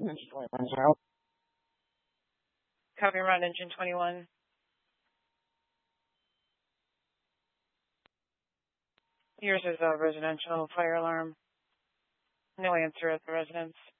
Copy, run engine 21. Yours is a residential fire alarm. No answer at the residence.